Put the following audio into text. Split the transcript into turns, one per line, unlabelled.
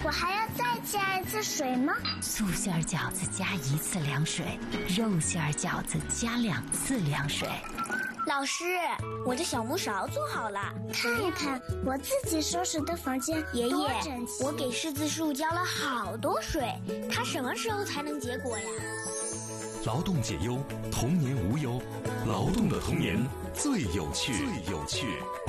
我还要再加一次水吗？
素馅饺子加1次凉水，肉馅饺子加2次凉水。
老师，我的小木勺做好了，
看一看我自己收拾的房间
爷爷，
多整齐。
我给柿子树浇了好多水，它什么时候才能结果呀？
劳动解忧，童年无忧，劳动的童年最有趣。